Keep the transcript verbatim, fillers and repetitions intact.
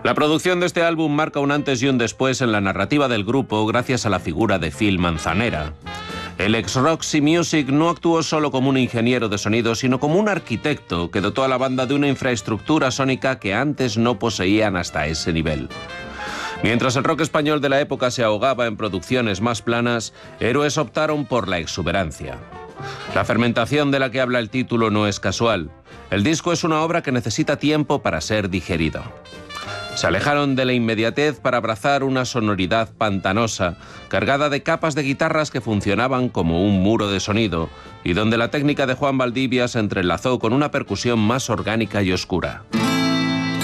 La producción de este álbum marca un antes y un después en la narrativa del grupo gracias a la figura de Phil Manzanera. El ex Roxy Music no actuó solo como un ingeniero de sonido, sino como un arquitecto que dotó a la banda de una infraestructura sónica que antes no poseían hasta ese nivel. Mientras el rock español de la época se ahogaba en producciones más planas, Héroes optaron por la exuberancia. La fermentación de la que habla el título no es casual. El disco es una obra que necesita tiempo para ser digerido. Se alejaron de la inmediatez para abrazar una sonoridad pantanosa, cargada de capas de guitarras que funcionaban como un muro de sonido, y donde la técnica de Juan Valdivia se entrelazó con una percusión más orgánica y oscura.